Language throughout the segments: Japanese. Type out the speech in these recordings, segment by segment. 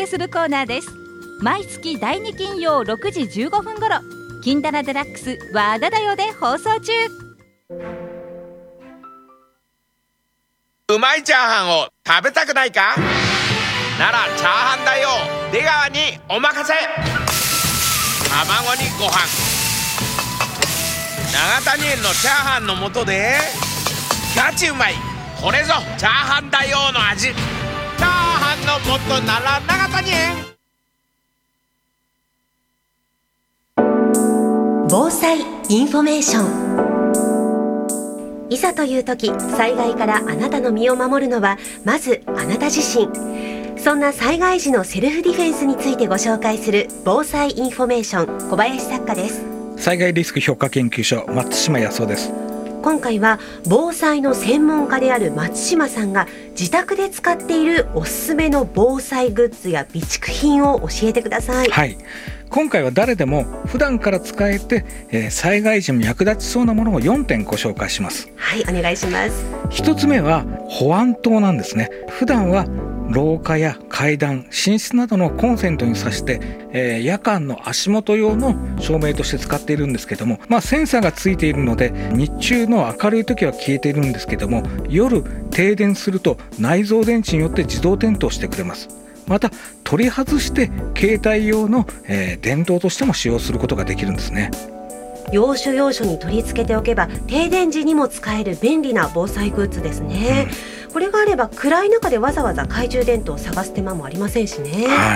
けするコーナーです。毎月第2金曜6時15分頃、金ダラデラックス和田だよで放送中。 うまいチャーハンを食べたくないか？ならチャーハンだよ出川にお任せ。卵にご飯、永谷園のチャーハンの素でガチうまい。これぞチャーハンだよの味。チャーハンの素なら永谷園。 防災インフォメーション。いざという時、災害からあなたの身を守るのはまずあなた自身。そんな災害時のセルフディフェンスについてご紹介する防災インフォメーション、小林作家です。 災害リスク評価研究所、松島康夫です。 今回は防災の専門家である松島さんが自宅で使っているおすすめの防災グッズや備蓄品を教えてください。 はい、今回は誰でも普段から使えて、災害時も役立ちそうなものを4点ご紹介します。 はい、お願いします。 1つ目は保安灯なんですね。普段は廊下や階段、寝室などのコンセントに挿して、夜間の足元用の照明として使っているんですけども、センサーがついているので日中の明るい時は消えているんですけども、夜停電すると内蔵電池によって自動点灯してくれます。また取り外して携帯用の、電灯としても使用することができるんですね。 要所要所に取り付けておけば停電時にも使える便利な防災グッズですね。これがあれば暗い中でわざわざ懐中電灯を探す手間もありませんしね。 はい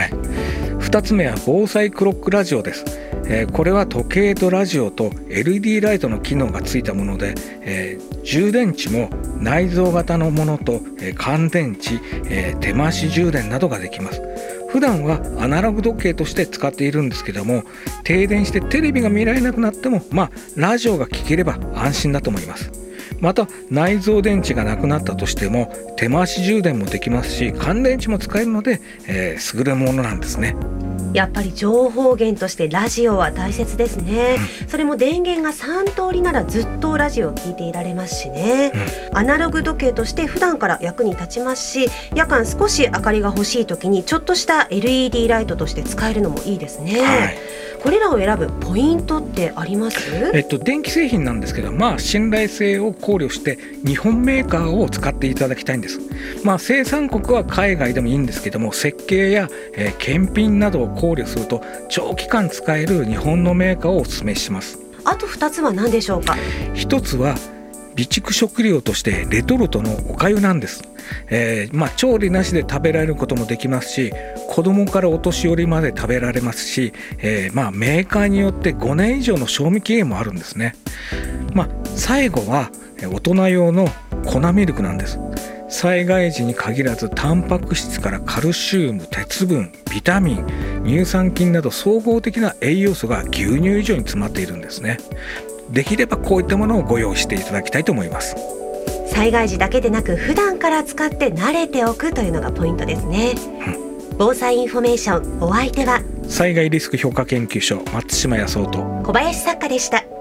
、2つ目は防災クロックラジオです。これは時計とラジオと LED ライトの機能がついたもので、充電池も内蔵型のものと、乾電池、手回し充電などができます。普段はアナログ時計として使っているんですけども、停電してテレビが見られなくなっても、ラジオが聞ければ安心だと思います。また内蔵電池がなくなったとしても手回し充電もできますし、乾電池も使えるので、優れものなんですね。 やっぱり情報源としてラジオは大切ですね。それも電源が3通りならずっとラジオを聞いていられますしね。アナログ時計として普段から役に立ちますし、夜間少し明かりが欲しい時にちょっとした LED ライトとして使えるのもいいですね。はい、これらを選ぶポイントってあります？ 電気製品なんですけど、信頼性を考慮して日本メーカーを使っていただきたいんです。生産国は海外でもいいんですけども、設計や、検品などを考慮すると長期間使える日本のメーカーをお勧めします。 あと2つは何でしょうか？ 1つは備蓄食料としてレトルトのお粥なんです。調理なしで食べられることもできますし、子供からお年寄りまで食べられますし、メーカーによって5年以上の賞味期限もあるんですね。最後は大人用の粉ミルクなんです。災害時に限らずタンパク質からカルシウム、鉄分、ビタミン、乳酸菌など総合的な栄養素が牛乳以上に詰まっているんですね。できればこういったものをご用意していただきたいと思います。 災害時だけでなく普段から使って慣れておくというのがポイントですね。防災インフォメーション、お相手は災害リスク評価研究所、松島康夫と小林作家でした。